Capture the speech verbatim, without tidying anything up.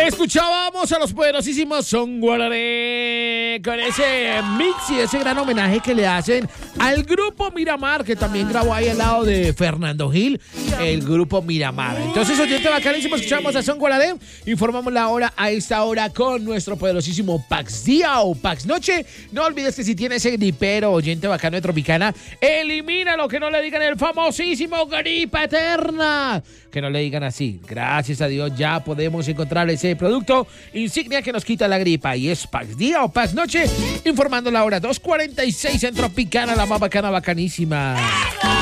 Escuchábamos a los poderosísimos Son Guararé con ese mix y ese gran homenaje que le hacen al grupo Miramar, que también grabó ahí al lado de Fernando Gil, el grupo Miramar. Entonces, oyente bacanísimo, escuchamos a Son Guararé, informamos la hora a esta hora con nuestro poderosísimo Pax Día o Pax Noche. No olvides que si tienes ese gripero, oyente bacano de Tropicana, elimina lo que no le digan el famosísimo gripa eterna. Que no le digan así. Gracias a Dios ya podemos encontrar ese producto insignia que nos quita la gripa. Y es Pax Día o Pax Noche, informando la hora dos cuarenta y seis en Tropicana, la más bacana, bacanísima.